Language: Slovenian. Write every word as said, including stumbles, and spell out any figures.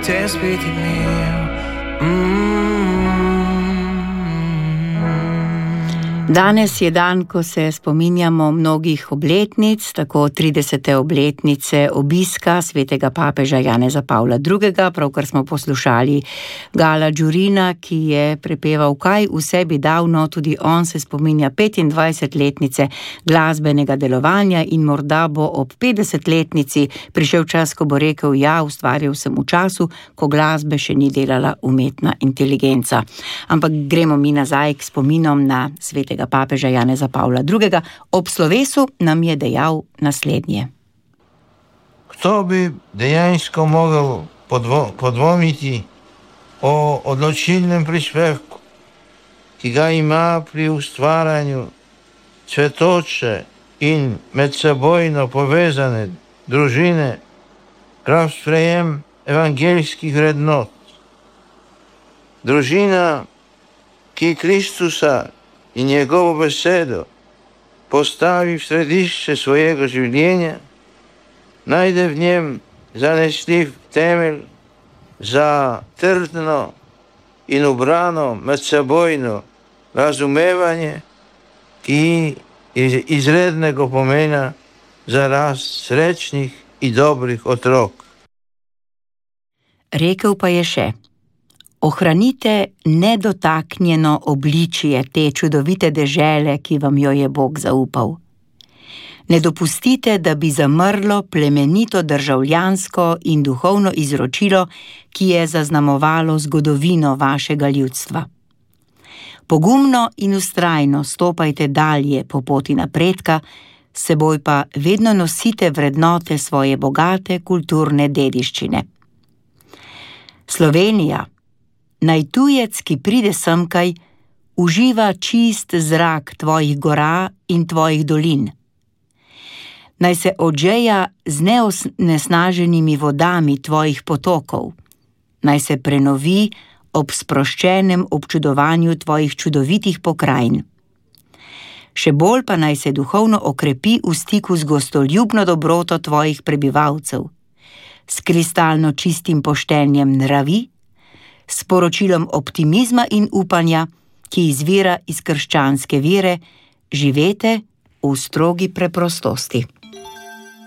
te spet imel. Mm. Danes je dan, ko se spominjamo mnogih obletnic, tako tridesete obletnice obiska svetega papeža Janeza Pavla drugega, pravkar smo poslušali Gala Đurina, ki je prepeval Kaj vse bi dal, no tudi on se spominja petindvajsetletnice glasbenega delovanja in morda bo ob petdesetletnici prišel čas, ko bo rekel, ja, ustvarjal sem v času, ko glasbe še ni delala umetna inteligenca. Ampak gremo mi nazaj k spominom na svetega papeža Janeza Pavla drugega. Ob slovesu nam je dejal naslednje. Kdo bi dejansko mogel podvo, podvomiti o odločilnem prispevku, ki ga ima pri ustvarjanju cvetoče in medsebojno povezane družine prav sprejem evangeljskih vrednot. Družina, ki Kristusa in njegovo besedo postavi v središče svojega življenja, najde v njem zanesljiv temelj za trdno in ubrano medsebojno razumevanje, ki je izrednega pomena za rast srečnih in dobrih otrok. Rekel pa je še: ohranite nedotaknjeno obličje te čudovite dežele, ki vam jo je Bog zaupal. Ne dopustite, da bi zamrlo plemenito državljansko in duhovno izročilo, ki je zaznamovalo zgodovino vašega ljudstva. Pogumno in vztrajno stopajte dalje po poti napredka, s seboj pa vedno nosite vrednote svoje bogate kulturne dediščine. Slovenija, naj tujec, ki pride semkaj, uživa čist zrak tvojih gora in tvojih dolin. Naj se odžeja z neonesnaženimi vodami tvojih potokov. Naj se prenovi ob sproščenem občudovanju tvojih čudovitih pokrajin. Še bolj pa naj se duhovno okrepi v stiku z gostoljubno dobroto tvojih prebivalcev, s kristalno čistim poštenjem nravi, s poročilom optimizma in upanja, ki izvira iz krščanske vere, živete v strogi preprostosti.